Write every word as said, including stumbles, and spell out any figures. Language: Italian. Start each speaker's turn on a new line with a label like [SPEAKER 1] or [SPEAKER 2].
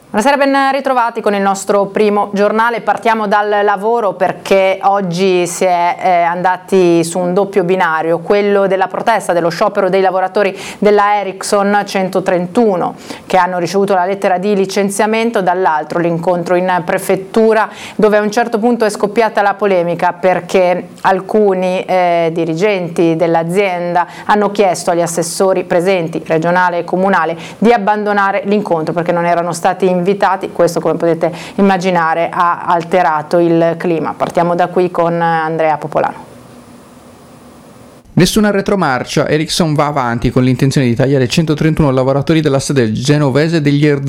[SPEAKER 1] Buonasera, ben ritrovati con il nostro primo giornale. Partiamo dal lavoro perché oggi si è eh, andati su un doppio binario, quello della protesta, dello sciopero dei lavoratori della Ericsson centotrentuno che hanno ricevuto la lettera di licenziamento, dall'altro l'incontro in prefettura dove a un certo punto è scoppiata la polemica perché alcuni eh, dirigenti dell'azienda hanno chiesto agli assessori presenti, regionale e comunale, di abbandonare l'incontro perché non erano stati invitati. invitati. Questo, come potete immaginare, ha alterato il clima. Partiamo da qui con Andrea Popolano.
[SPEAKER 2] Nessuna retromarcia, Ericsson va avanti con l'intenzione di tagliare centotrentuno lavoratori della sede genovese degli